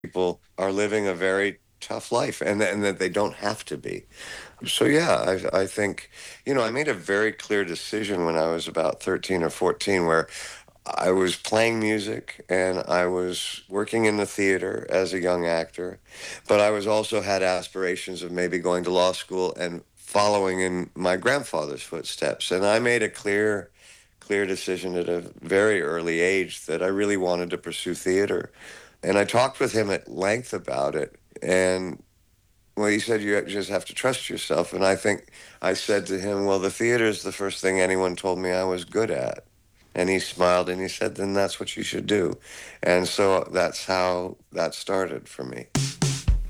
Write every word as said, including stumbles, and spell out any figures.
people are living a very tough life and, and that they don't have to be. So, yeah, I, I think, you know, I made a very clear decision when I was about thirteen or fourteen where I was playing music and I was working in the theater as a young actor, but I was also had aspirations of maybe going to law school and following in my grandfather's footsteps. And I made a clear, clear decision at a very early age that I really wanted to pursue theater. And I talked with him at length about it. And well, he said you just have to trust yourself. And I think I said to him, well, the theater is the first thing anyone told me I was good at. And he smiled and he said, then that's what you should do. And so that's how that started for me.